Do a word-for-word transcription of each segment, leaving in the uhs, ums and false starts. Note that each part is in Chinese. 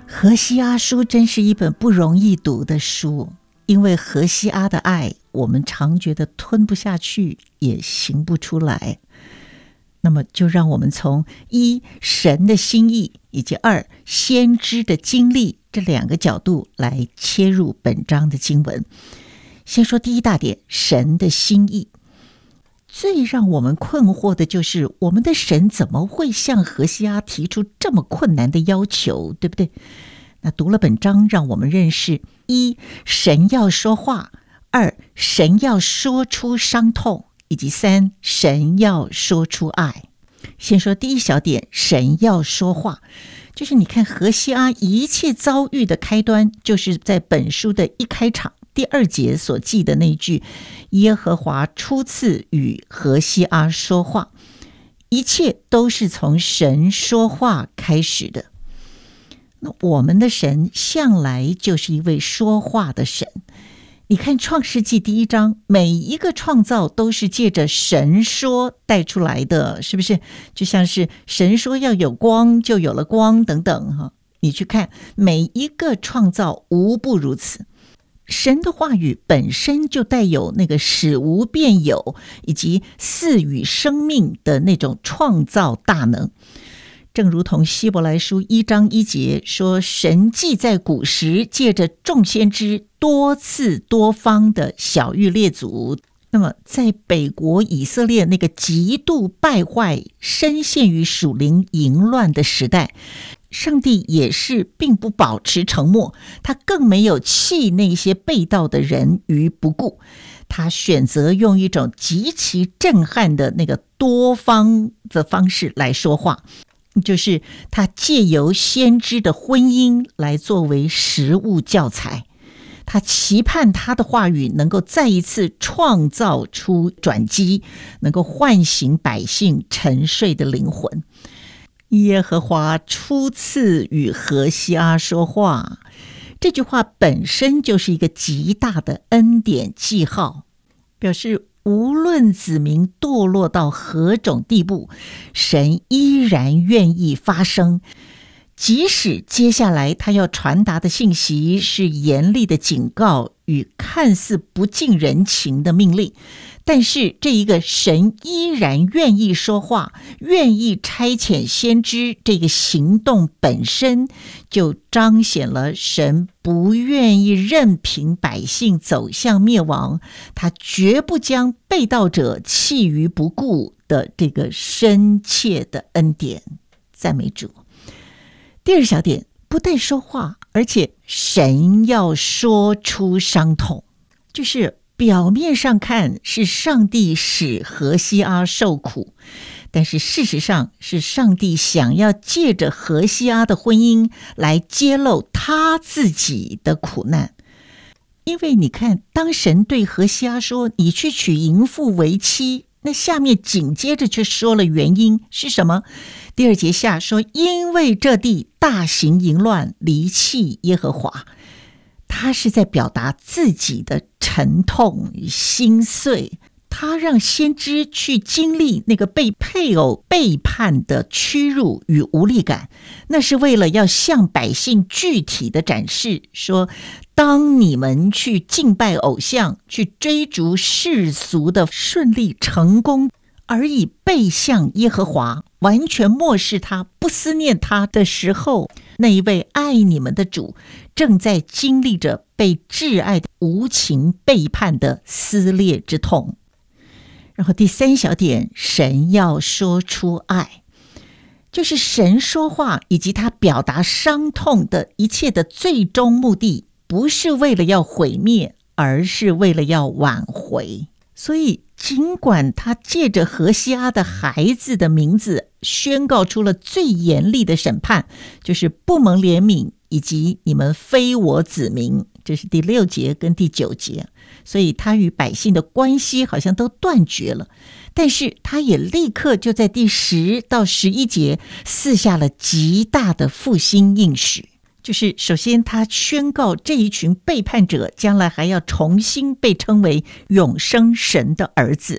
何西阿书真是一本不容易读的书，因为何西阿的爱，我们常觉得吞不下去，也行不出来。那么就让我们从一神的心意以及二先知的经历这两个角度来切入本章的经文。先说第一大点，神的心意。最让我们困惑的就是我们的神怎么会向何西阿提出这么困难的要求，对不对？那读了本章让我们认识，一神要说话，二神要说出伤痛，以及三神要说出爱。先说第一小点，神要说话，就是你看何西阿一切遭遇的开端，就是在本书的一开场第二节所记的那句，耶和华初次与何西阿说话，一切都是从神说话开始的。那我们的神向来就是一位说话的神，你看创世纪第一章，每一个创造都是借着神说带出来的，是不是？就像是神说要有光就有了光等等哈，你去看每一个创造无不如此。神的话语本身就带有那个使无变有以及赐予生命的那种创造大能，正如同希伯来书一章一节说，神既在古时借着众先知多次多方的晓谕列祖，那么在北国以色列那个极度败坏深陷于属灵淫乱的时代，上帝也是并不保持沉默，他更没有弃那些背道的人于不顾，他选择用一种极其震撼的那个多方的方式来说话，就是他借由先知的婚姻来作为实务教材，他期盼他的话语能够再一次创造出转机，能够唤醒百姓沉睡的灵魂。耶和华初次与何西阿说话，这句话本身就是一个极大的恩典记号，表示无论子民堕落到何种地步，神依然愿意发声，即使接下来他要传达的信息是严厉的警告与看似不近人情的命令，但是这一个神依然愿意说话，愿意差遣先知，这个行动本身就彰显了神不愿意任凭百姓走向灭亡，他绝不将背道者弃于不顾的这个深切的恩典。赞美主。第二小点，不但说话，而且神要说出伤痛，就是表面上看是上帝使何西阿受苦，但是事实上是上帝想要借着何西阿的婚姻来揭露他自己的苦难。因为你看，当神对何西阿说你去娶淫妇为妻，那下面紧接着就说了原因是什么？第二节下说，因为这地大行淫乱，离弃耶和华。他是在表达自己的沉痛与心碎，他让先知去经历那个被配偶背叛的屈辱与无力感，那是为了要向百姓具体的展示说，当你们去敬拜偶像，去追逐世俗的顺利成功，而以背向耶和华，完全漠视他，不思念他的时候，那一位爱你们的主正在经历着被挚爱的无情背叛的撕裂之痛。然后第三小点，神要说出爱，就是神说话以及他表达伤痛的一切的最终目的，不是为了要毁灭，而是为了要挽回。所以尽管他借着何西阿的孩子的名字宣告出了最严厉的审判，就是不蒙怜悯以及你们非我子民，这是第六节跟第九节，所以他与百姓的关系好像都断绝了。但是他也立刻就在第十到十一节赐下了极大的复兴应许，就是首先他宣告这一群背叛者将来还要重新被称为永生神的儿子。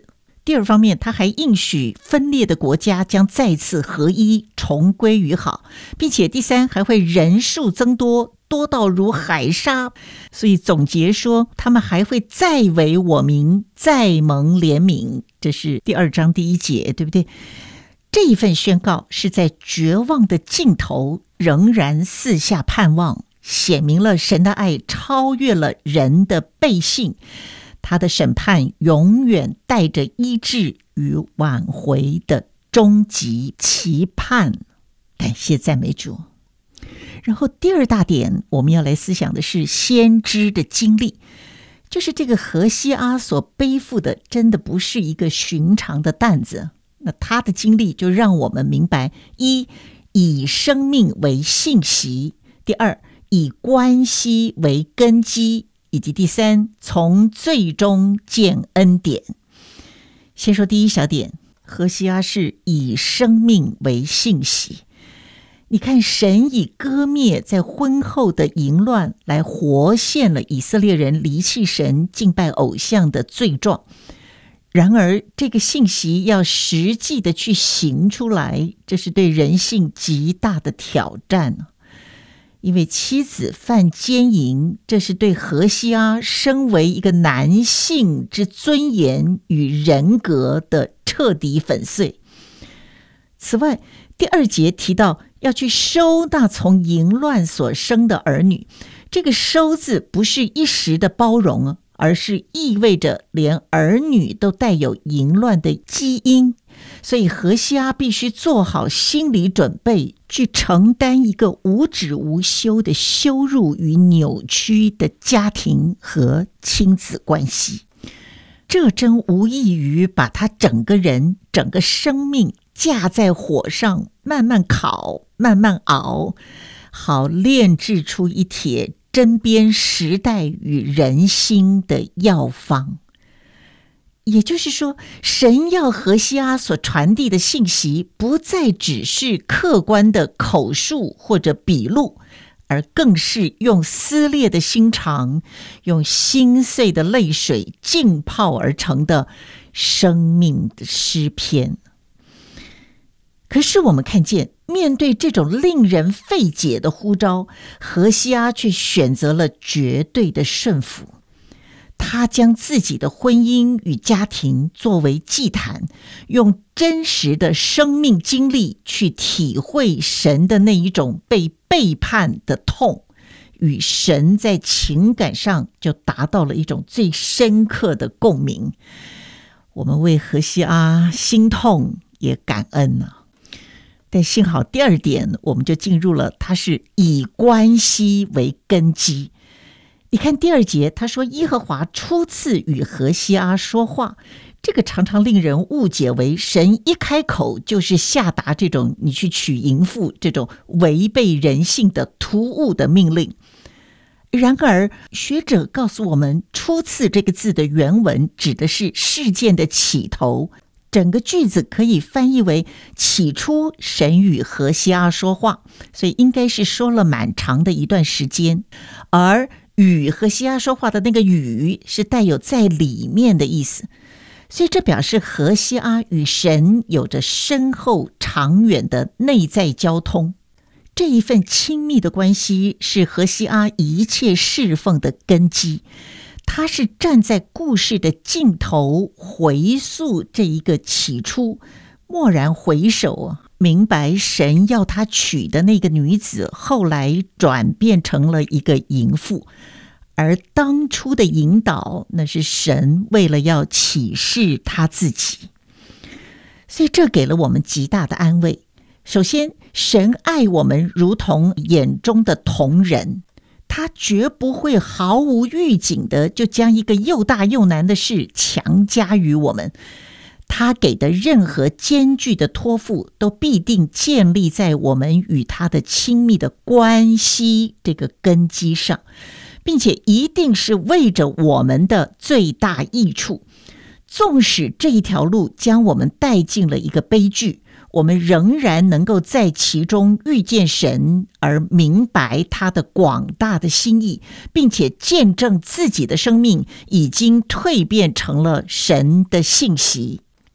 第二方面，他还应许分裂的国家将再次合一，重归于好，并且第三还会人数增多，多到如海沙。所以总结说，他们还会再为我民，再蒙怜悯。这是第二章第一节，对不对？这一份宣告是在绝望的尽头仍然四下盼望，显明了神的爱超越了人的背信，他的审判永远带着医治与挽回的终极期盼。感谢赞美主。然后第二大点我们要来思想的是先知的经历，就是这个何西阿所背负的真的不是一个寻常的担子。那他的经历就让我们明白，一，以生命为信息；第二，以关系为根基；以及第三，从最终见恩典。先说第一小点，何西阿是以生命为信息。你看，神以割灭在婚后的淫乱来活现了以色列人离弃神、敬拜偶像的罪状。然而这个信息要实际的去行出来，这是对人性极大的挑战。因为妻子犯奸淫，这是对何西阿身为一个男性之尊严与人格的彻底粉碎。此外，第二节提到要去收纳从淫乱所生的儿女，这个收字不是一时的包容，而是意味着连儿女都带有淫乱的基因。所以何西阿必须做好心理准备，去承担一个无止无休的羞辱与扭曲的家庭和亲子关系。这真无异于把他整个人、整个生命架在火上，慢慢烤，慢慢熬，好炼制出一帖针砭时代与人心的药方。也就是说，神要何西阿所传递的信息，不再只是客观的口述或者笔录，而更是用撕裂的心肠，用心碎的泪水浸泡而成的生命的诗篇。可是我们看见，面对这种令人费解的呼召，何西阿却选择了绝对的顺服。他将自己的婚姻与家庭作为祭坛，用真实的生命经历去体会神的那一种被背叛的痛，与神在情感上就达到了一种最深刻的共鸣。我们为何西阿心痛也感恩啊。但幸好第二点我们就进入了，他是以关系为根基。你看第二节，他说耶和华初次与何西阿说话，这个常常令人误解为神一开口就是下达这种你去娶淫妇这种违背人性的突兀的命令。然而学者告诉我们，初次这个字的原文指的是事件的起头，整个句子可以翻译为起初神与何西阿说话，所以应该是说了蛮长的一段时间。而与何西阿说话的那个与是带有在里面的意思，所以这表示何西阿与神有着深厚长远的内在交通。这一份亲密的关系是何西阿一切侍奉的根基。他是站在故事的尽头回溯这一个起初，蓦然回首，明白神要他娶的那个女子后来转变成了一个淫妇，而当初的引导那是神为了要启示他自己。所以这给了我们极大的安慰。首先，神爱我们如同眼中的瞳人，他绝不会毫无预警的就将一个又大又难的事强加于我们。他给的任何艰巨的托付都必定建立在我们与他的亲密的关系这个根基上，并且一定是为着我们的最大益处。纵使这一条路将我们带进了一个悲剧，我们仍然能够在其中遇见神，而明白他的广大的心意，并且见证自己的生命已经蜕变成了神的信息。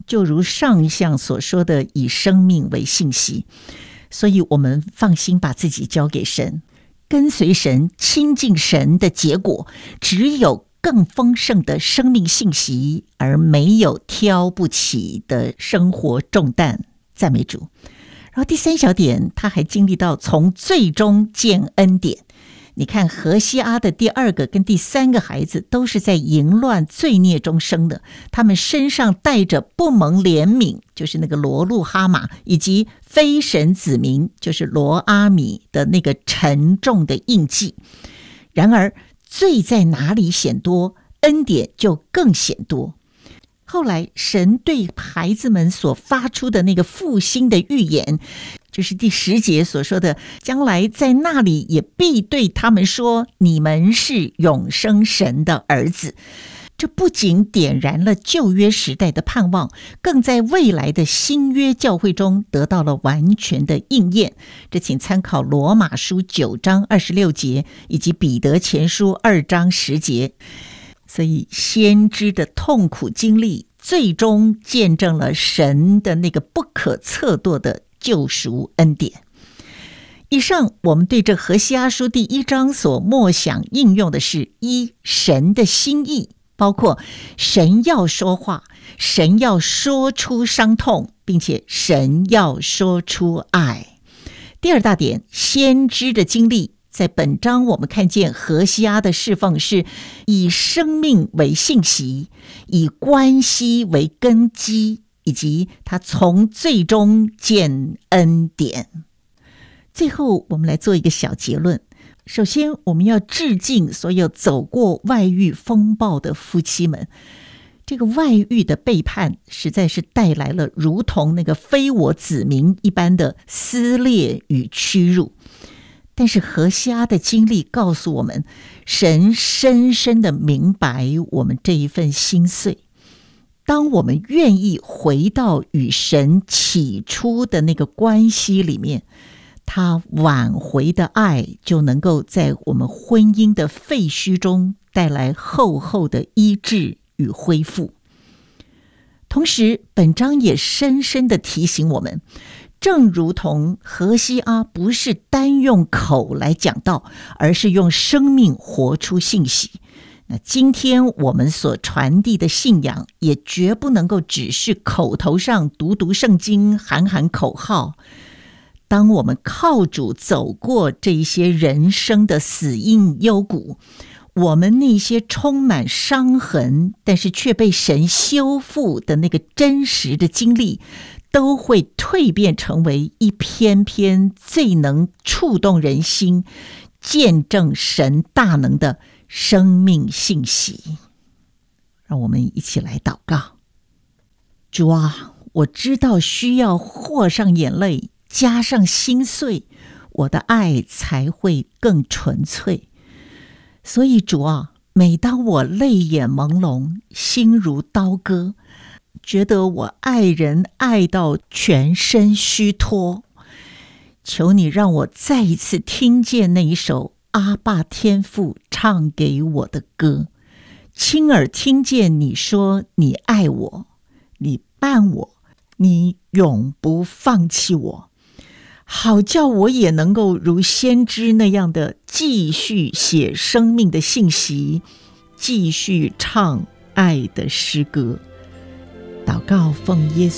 就如上项所说的，以生命为信息，所以我们放心把自己交给神，跟随神、亲近神的结果，只有更丰盛的生命信息，而没有挑不起的生活重担。赞美主。然后第三小点，他还经历到从最终见恩典。你看何西阿的第二个跟第三个孩子都是在淫乱罪孽中生的，他们身上带着不蒙怜悯，就是那个罗路哈马，以及非神子民，就是罗阿米的那个沉重的印记。然而罪在哪里显多，恩典就更显多。后来神对孩子们所发出的那个复兴的预言，就是第十节所说的，将来在那里也必对他们说，你们是永生神的儿子。这不仅点燃了旧约时代的盼望，更在未来的新约教会中得到了完全的应验。这请参考罗马书九章二十六节，以及彼得前书二章十节。所以先知的痛苦经历，最终见证了神的那个不可测度的救赎恩典。以上我们对这何西阿书第一章所默想应用的是：一、神的心意，包括神要说话，神要说出伤痛，并且神要说出爱。第二大点，先知的经历。在本章我们看见何西阿的侍奉是以生命为信息，以关系为根基，以及他从最终见恩典。最后我们来做一个小结论。首先我们要致敬所有走过外遇风暴的夫妻们，这个外遇的背叛实在是带来了如同那个非我子民一般的撕裂与屈辱。但是何西阿的经历告诉我们，神深深的明白我们这一份心碎。当我们愿意回到与神起初的那个关系里面，他挽回的爱就能够在我们婚姻的废墟中带来厚厚的医治与恢复。同时本章也深深的提醒我们，正如同何西阿不是单用口来讲道，而是用生命活出信息。那今天我们所传递的信仰，也绝不能够只是口头上读读圣经、喊喊口号。当我们靠主走过这一些人生的死荫幽谷，我们那些充满伤痕，但是却被神修复的那个真实的经历，都会蜕变成为一篇篇最能触动人心、见证神大能的生命信息。让我们一起来祷告。主啊，我知道需要和上眼泪，加上心碎，我的爱才会更纯粹。所以主啊，每当我泪眼朦胧，心如刀割，觉得我爱人爱到全身虚脱，求你让我再一次听见那一首阿爸天父唱给我的歌，亲耳听见你说你爱我，你伴我，你永不放弃我，好叫我也能够如先知那样的继续写生命的信息，继续唱爱的诗歌。祷告奉耶稣